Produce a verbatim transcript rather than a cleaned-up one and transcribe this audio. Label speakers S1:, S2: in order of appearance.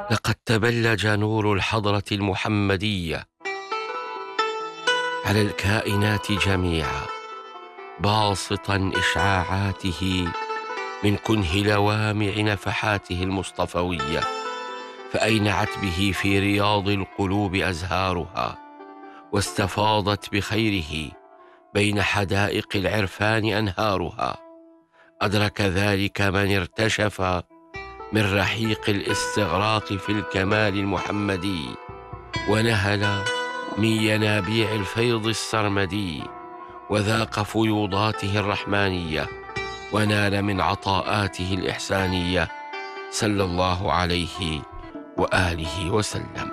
S1: لقد تبلج نور الحضرة المحمدية على الكائنات جميعا، باسطا إشعاعاته من كنه لوامع نفحاته المصطفوية، فأينعت به في رياض القلوب أزهارها، واستفاضت بخيره بين حدائق العرفان أنهارها. أدرك ذلك من ارتشف من رحيق الاستغراق في الكمال المحمدي، ونهل من ينابيع الفيض السرمدي، وذاق فيوضاته الرحمانية، ونال من عطاءاته الإحسانية، صلى الله عليه وآله وسلم.